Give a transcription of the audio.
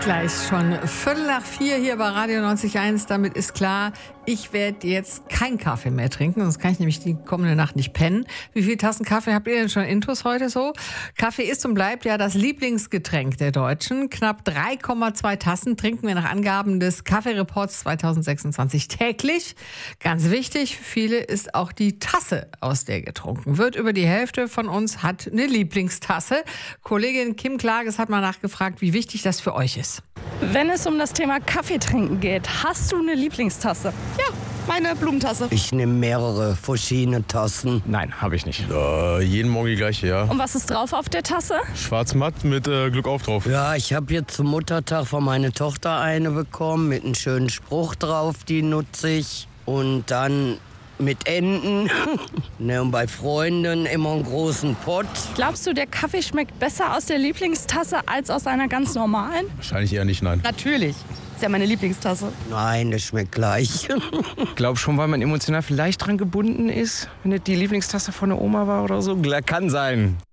Gleich schon 3:15 hier bei Radio 90.1. Damit ist klar, ich werde jetzt keinen Kaffee mehr trinken, sonst kann ich nämlich die kommende Nacht nicht pennen. Wie viele Tassen Kaffee habt ihr denn schon intus heute so? Kaffee ist und bleibt ja das Lieblingsgetränk der Deutschen. Knapp 3,2 Tassen trinken wir nach Angaben des Kaffeereports 2026 täglich. Ganz wichtig für viele ist auch die Tasse, aus der getrunken wird. Über die Hälfte von uns hat eine Lieblingstasse. Kollegin Kim Klages hat mal nachgefragt, wie wichtig das für euch ist. Wenn es um das Thema Kaffee trinken geht, hast du eine Lieblingstasse? Ja, meine Blumentase. Ich nehme mehrere verschiedene Tassen. Nein, habe ich nicht. Jeden Morgen die gleiche, ja. Und was ist drauf auf der Tasse? Schwarz-matt mit Glück auf drauf. Ja, ich habe jetzt zum Muttertag von meiner Tochter eine bekommen mit einem schönen Spruch drauf, die nutze ich. Und dann mit Enten. Und bei Freunden immer einen großen Pott. Glaubst du, der Kaffee schmeckt besser aus der Lieblingstasse als aus einer ganz normalen? Wahrscheinlich eher nicht, nein. Natürlich. Ist ja meine Lieblingstasse. Nein, das schmeckt gleich. Ich glaube schon, weil man emotional vielleicht dran gebunden ist, wenn es die Lieblingstasse von der Oma war oder so. Kann sein.